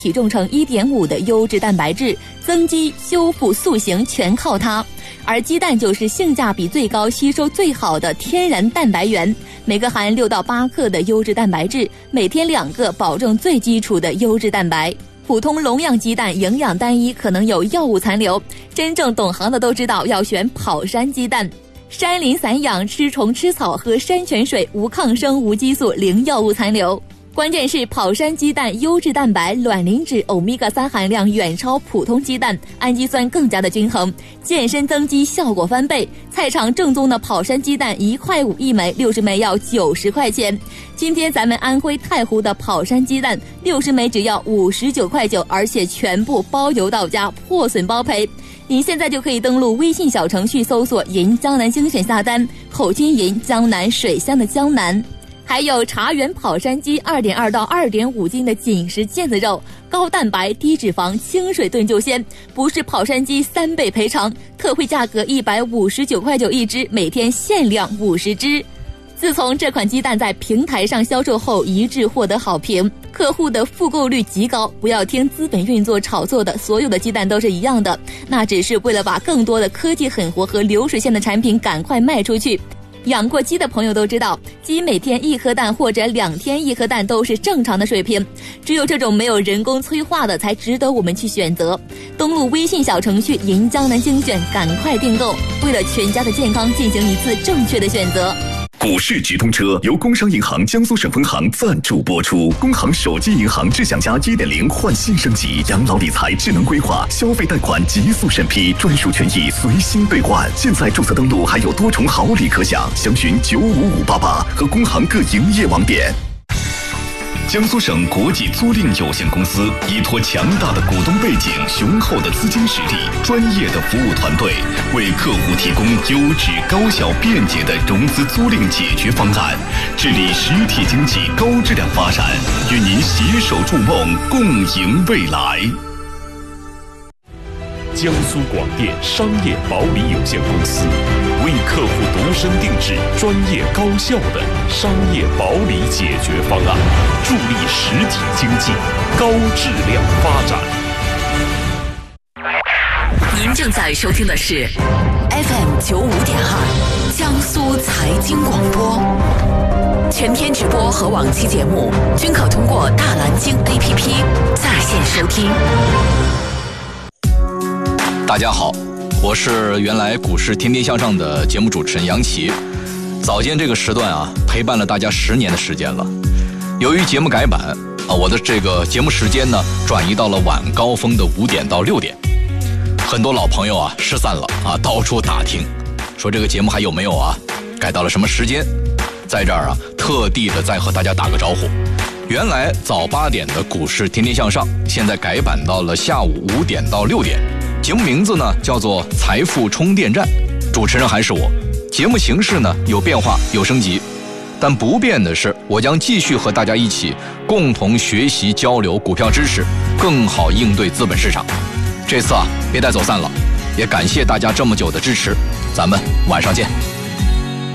体重乘 1.5 的优质蛋白质，增肌、修复、塑形全靠它。而鸡蛋就是性价比最高、吸收最好的天然蛋白源，每个含6到8克的优质蛋白质，每天2个，保证最基础的优质蛋白。普通笼养鸡蛋营养单一，可能有药物残留，真正懂行的都知道要选跑山鸡蛋。山林散养，吃虫吃草，喝山泉水，无抗生无激素，零药物残留。关键是跑山鸡蛋优质蛋白、卵磷脂、欧米伽3含量远超普通鸡蛋，氨基酸更加的均衡，健身增肌效果翻倍。菜场正宗的跑山鸡蛋1块5一枚，60枚要90块钱。今天咱们安徽太湖的跑山鸡蛋60枚只要59块9，而且全部包邮到家，破损包赔。您现在就可以登录微信小程序搜索银江南精选下单，口金银，江南水乡的江南。还有茶园跑山鸡2.2到2.5斤的紧实腱子肉，高蛋白低脂肪，清水炖就鲜，不是跑山鸡3倍赔偿，特惠价格159块9一只，每天限量50只。自从这款鸡蛋在平台上销售后，一致获得好评，客户的复购率极高。不要听资本运作炒作的，所有的鸡蛋都是一样的，那只是为了把更多的科技狠活和流水线的产品赶快卖出去。养过鸡的朋友都知道，鸡每天1颗蛋或者2天1颗蛋都是正常的水平，只有这种没有人工催化的才值得我们去选择。登录微信小程序银江南精选，赶快订购，为了全家的健康进行一次正确的选择。 股市直通车由工商银行江苏省分行赞助播出。工行手机银行智享家 1.0 焕新升级，养老理财智能规划，消费贷款极速审批，专属权益随心兑换。现在注册登录还有多重好礼可享，详询95588和工行各营业网点。江苏省国际租赁有限公司依托强大的股东背景、雄厚的资金实力、专业的服务团队，为客户提供优质、高效、便捷的融资租赁解决方案，致力实体经济高质量发展，与您携手筑梦，共赢未来。 江苏广电商业保理有限公司为客户独身定制专业高效的商业保理解决方案，助力实体经济高质量发展。 您正在收听的是 FM95.2 江苏财经广播，全篇直播和往期节目均可通过大蓝鲸 APP 在线收听。 大家好，我是原来股市天天向上的节目主持人杨奇。早间这个时段陪伴了大家10年的时间了。由于节目改版我的这个节目时间呢转移到了晚高峰的5点到6点。很多老朋友失散了到处打听，说这个节目还有没有改到了什么时间？在这儿特地的再和大家打个招呼。原来早8点的股市天天向上，现在改版到了下午5点到6点。节目名字呢叫做财富充电站，主持人还是我。节目形式呢有变化有升级，但不变的是我将继续和大家一起共同学习交流股票知识，更好应对资本市场。这次别带走散了，也感谢大家这么久的支持，咱们晚上见。